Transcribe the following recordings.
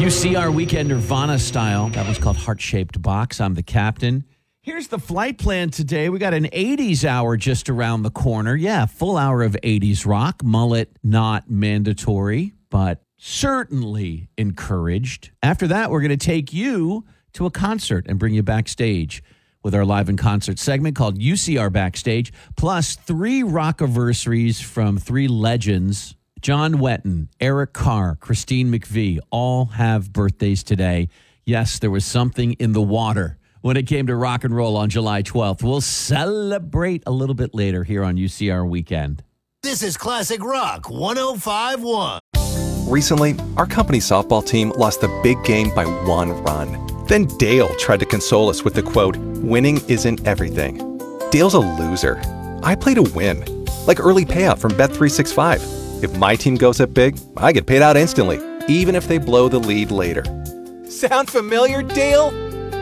UCR Weekend Nirvana style. That was called Heart-Shaped Box. I'm the captain. Here's the flight plan today. We got an 80s hour just around the corner. Yeah, full hour of 80s rock. Mullet not mandatory, but certainly encouraged. After that, we're going to take you to a concert and bring you backstage with our live in concert segment called UCR Backstage, plus 3 rockiversaries from 3 legends. John Wetton, Eric Carr, Christine McVie all have birthdays today. Yes, there was something in the water when it came to rock and roll on July 12th. We'll celebrate a little bit later here on UCR Weekend. This is Classic Rock 105.1. Recently, our company softball team lost the big game by 1 run. Then Dale tried to console us with the quote, "Winning isn't everything." Dale's a loser. I play to win, like early payout from Bet365. If my team goes up big, I get paid out instantly, even if they blow the lead later. Sound familiar, Dale?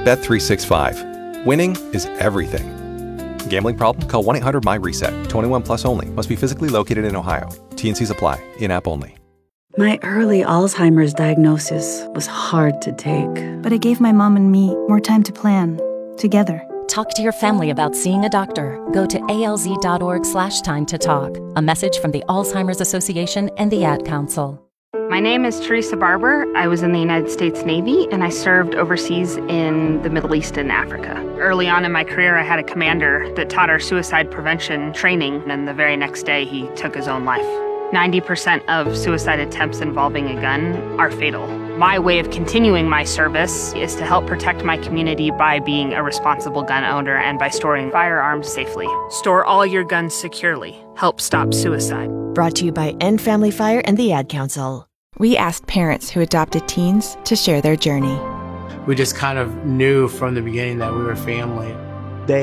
Bet365. Winning is everything. Gambling problem? Call 1-800-MY-RESET. 21 plus only. Must be physically located in Ohio. T&Cs apply. In-app only. My early Alzheimer's diagnosis was hard to take. But it gave my mom and me more time to plan, together. Talk to your family about seeing a doctor. Go to alz.org/time to talk. A message from the Alzheimer's Association and the Ad Council. My name is Teresa Barber. I was in the United States Navy, and I served overseas in the Middle East and Africa. Early on in my career, I had a commander that taught our suicide prevention training, and the very next day, he took his own life. 90% of suicide attempts involving a gun are fatal. My way of continuing my service is to help protect my community by being a responsible gun owner and by storing firearms safely. Store all your guns securely. Help stop suicide. Brought to you by End Family Fire and the Ad Council. We asked parents who adopted teens to share their journey. We just kind of knew from the beginning that we were family.